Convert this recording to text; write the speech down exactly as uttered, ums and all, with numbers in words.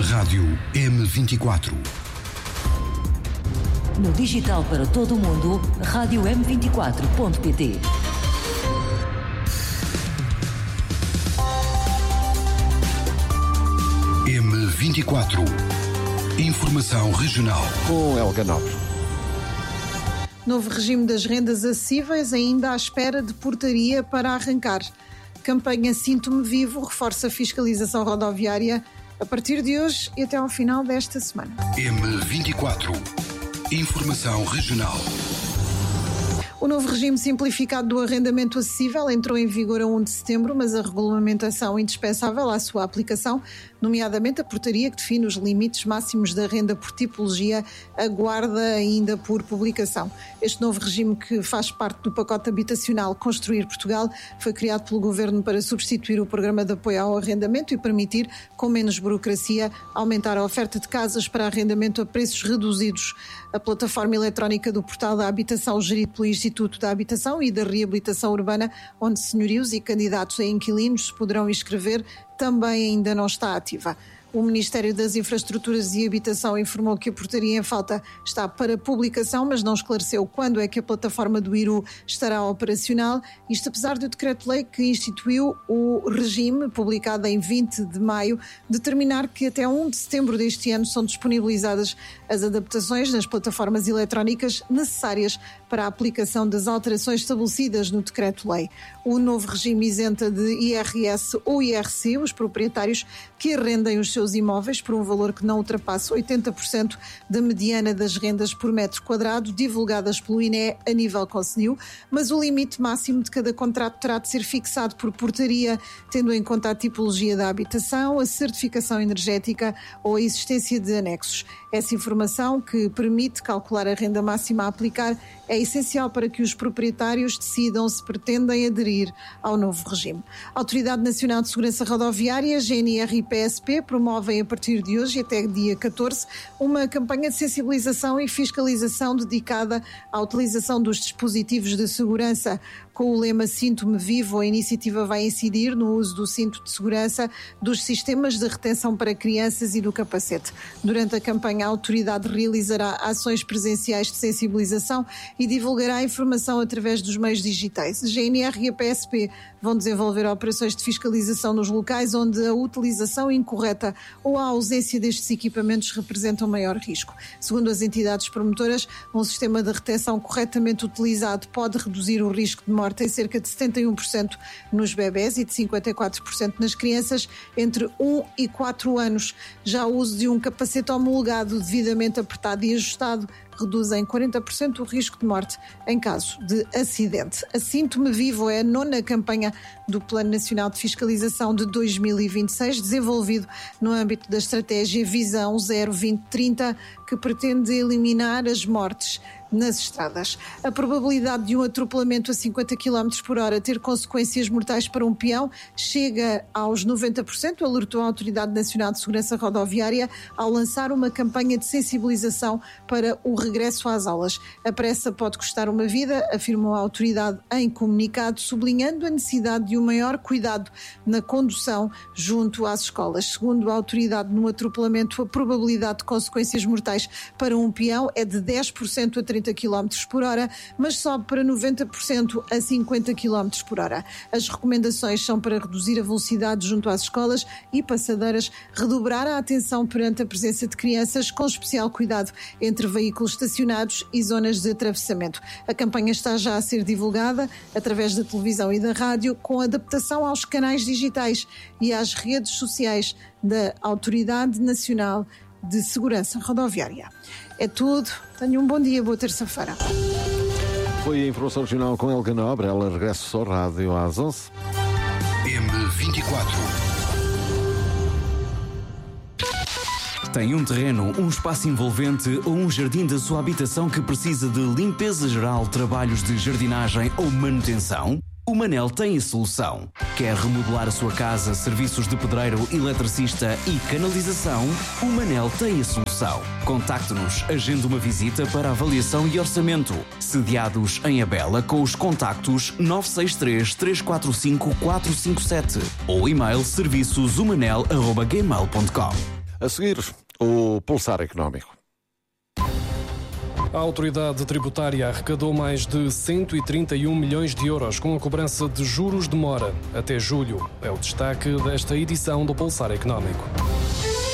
Rádio M vinte e quatro. No digital para todo o mundo, rádio m vinte e quatro ponto pt. M vinte e quatro. Informação regional. Com Helga Nobre. Novo regime das rendas acessíveis ainda à espera de portaria para arrancar. Campanha Sinto-me Vivo reforça a fiscalização rodoviária a partir de hoje e até ao final desta semana. M vinte e quatro. Informação regional. O novo regime simplificado do arrendamento acessível entrou em vigor a primeiro de setembro, mas a regulamentação indispensável à sua aplicação, nomeadamente a portaria que define os limites máximos da renda por tipologia, aguarda ainda por publicação. Este novo regime, que faz parte do pacote habitacional Construir Portugal, foi criado pelo Governo para substituir o programa de apoio ao arrendamento e permitir, com menos burocracia, aumentar a oferta de casas para arrendamento a preços reduzidos. A plataforma eletrónica do Portal da Habitação, gerido pelo Instituto da Habitação e da Reabilitação Urbana, onde senhorios e candidatos a inquilinos se poderão inscrever, também ainda não está ativa. O Ministério das Infraestruturas e Habitação informou que a portaria em falta está para publicação, mas não esclareceu quando é que a plataforma do I R U estará operacional. Isto apesar do decreto-lei que instituiu o regime, publicado em vinte de maio, determinar que até primeiro de setembro deste ano são disponibilizadas as adaptações nas plataformas eletrónicas necessárias para a aplicação das alterações estabelecidas no decreto-lei. O novo regime isenta de I R S ou I R C os proprietários que arrendem os seus imóveis por um valor que não ultrapasse oitenta por cento da mediana das rendas por metro quadrado divulgadas pelo I N E a nível concelhio, mas o limite máximo de cada contrato terá de ser fixado por portaria, tendo em conta a tipologia da habitação, a certificação energética ou a existência de anexos. Essa informação, que permite calcular a renda máxima a aplicar, é essencial para que os proprietários decidam se pretendem aderir ao novo regime. A Autoridade Nacional de Segurança Rodoviária, G N R e P S P, promovem a partir de hoje até dia catorze uma campanha de sensibilização e fiscalização dedicada à utilização dos dispositivos de segurança. Com o lema Sinto-me Vivo, a iniciativa vai incidir no uso do cinto de segurança, dos sistemas de retenção para crianças e do capacete. Durante a campanha, a autoridade realizará ações presenciais de sensibilização e divulgará a informação através dos meios digitais. A G N R e a P S P vão desenvolver operações de fiscalização nos locais onde a utilização incorreta ou a ausência destes equipamentos representam maior risco. Segundo as entidades promotoras, um sistema de retenção corretamente utilizado pode reduzir o risco de morte em cerca de setenta e um por cento nos bebés e de cinquenta e quatro por cento nas crianças entre um e quatro anos. Já o uso de um capacete homologado, devidamente apertado e ajustado, reduz em quarenta por cento o risco de morte em caso de acidente. A Sinto-me Vivo é a nona campanha do Plano Nacional de Fiscalização de dois mil e vinte e seis, desenvolvido no âmbito da estratégia Visão zero vinte trinta, que pretende eliminar as mortes nas estradas. A probabilidade de um atropelamento a cinquenta quilómetros por hora ter consequências mortais para um peão chega aos noventa por cento, alertou a Autoridade Nacional de Segurança Rodoviária ao lançar uma campanha de sensibilização para o regresso às aulas. A pressa pode custar uma vida, afirmou a autoridade em comunicado, sublinhando a necessidade de um maior cuidado na condução junto às escolas. Segundo a autoridade, no atropelamento, a probabilidade de consequências mortais para um peão é de dez por cento a trinta quilómetros por hora, mas sobe para noventa por cento a cinquenta quilómetros por hora. As recomendações são para reduzir a velocidade junto às escolas e passadeiras, redobrar a atenção perante a presença de crianças, com especial cuidado entre veículos estacionados e zonas de atravessamento. A campanha está já a ser divulgada através da televisão e da rádio, com adaptação aos canais digitais e às redes sociais da Autoridade Nacional de Segurança Rodoviária. É tudo. Tenha um bom dia, boa terça-feira. Foi a informação regional com Helga Nobre. Ela regressa ao rádio às onze. M vinte e quatro. Tem um terreno, um espaço envolvente ou um jardim da sua habitação que precisa de limpeza geral, trabalhos de jardinagem ou manutenção? O Manel tem a solução. Quer remodelar a sua casa, serviços de pedreiro, eletricista e canalização? O Manel tem a solução. Contacte-nos, agende uma visita para avaliação e orçamento. Sediados em Abela com os contactos nove seis três, três quatro cinco, quatro cinco sete ou e-mail serviços umanel arroba gmail ponto com. A seguir, o Pulsar Económico. A autoridade tributária arrecadou mais de cento e trinta e um milhões de euros com a cobrança de juros de mora até julho. É o destaque desta edição do Pulsar Económico.